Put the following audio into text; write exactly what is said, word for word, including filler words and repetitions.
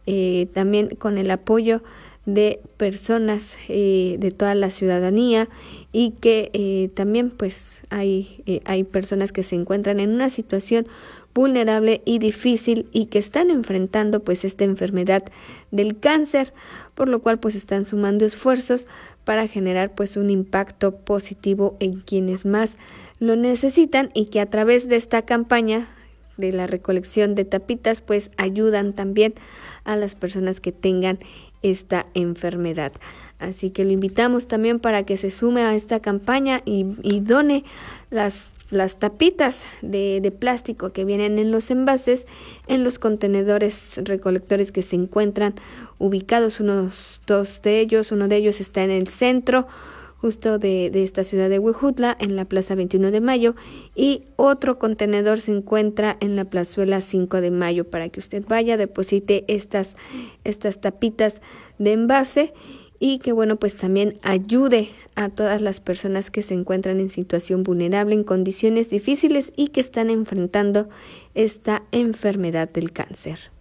eh, también con el apoyo de personas eh, de toda la ciudadanía, y que eh, también pues hay, eh, hay personas que se encuentran en una situación vulnerable y difícil y que están enfrentando pues esta enfermedad del cáncer, por lo cual pues están sumando esfuerzos para generar pues un impacto positivo en quienes más lo necesitan, y que a través de esta campaña de la recolección de tapitas pues ayudan también a las personas que tengan esta enfermedad. Así que lo invitamos también para que se sume a esta campaña y, y done las, las tapitas de, de plástico que vienen en los envases, en los contenedores recolectores que se encuentran ubicados, unos dos de ellos. Uno de ellos está en el centro justo de, de esta ciudad de Huejutla, en la Plaza veintiuno de Mayo, y otro contenedor se encuentra en la Plazuela cinco de Mayo, para que usted vaya, deposite estas, estas tapitas de envase, y que bueno, pues también ayude a todas las personas que se encuentran en situación vulnerable, en condiciones difíciles y que están enfrentando esta enfermedad del cáncer.